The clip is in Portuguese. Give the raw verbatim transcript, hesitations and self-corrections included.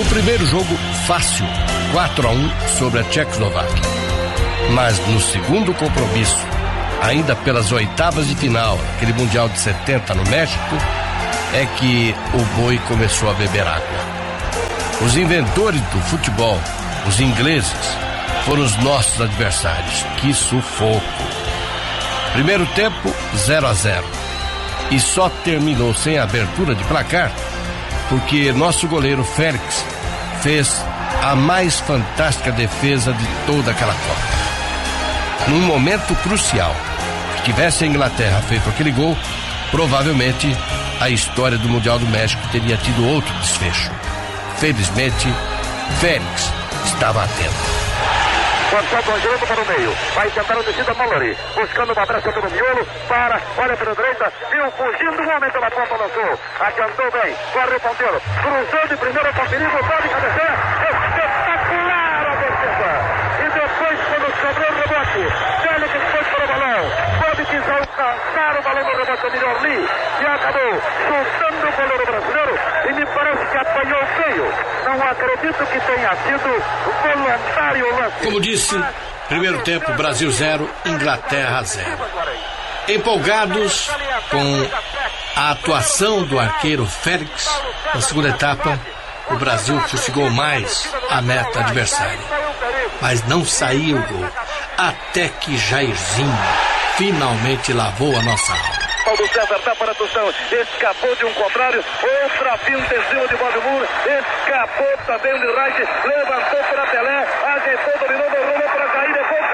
primeiro jogo fácil, quatro a um sobre a Tchecoslováquia. Mas no segundo compromisso, ainda pelas oitavas de final, aquele Mundial de setenta no México, é que o boi começou a beber água. Os inventores do futebol, os ingleses, foram os nossos adversários. Que sufoco! Primeiro tempo, zero a zero. E só terminou sem abertura de placar porque nosso goleiro Félix fez a mais fantástica defesa de toda aquela Copa. Num momento crucial, se tivesse a Inglaterra feito aquele gol, provavelmente a história do Mundial do México teria tido outro desfecho. Felizmente, Félix estava atento. Lançando o Angelino para o meio, vai tentar o descida Mallory, buscando uma brecha pelo miolo, para, olha pela direita, viu, fugindo, um homem pela ponta, lançou, adiantou bem, corre o ponteiro, cruzou de primeira com perigo, pode cabecear, espetacular a defesa, e depois quando sobrou o rebote, Félix foi para o balão, pode quis alcançar o balão do rebote melhor ali, e acabou chutando o goleiro brasileiro, e me parece que apanhou feio, não acredito que tenha sido voluntário o lance. Como disse, primeiro tempo, Brasil zero, Inglaterra zero. Empolgados com a atuação do arqueiro Félix, na segunda etapa, o Brasil fustigou mais a meta adversária. Mas não saiu o gol, até que Jairzinho finalmente lavou a nossa alma. Paulo César dá para a Tução, escapou de um contrário, outra finta em cima de Valdemur, escapou também de Reich, levantou para Pelé, ajeitou, dominou, rolou para cair, depois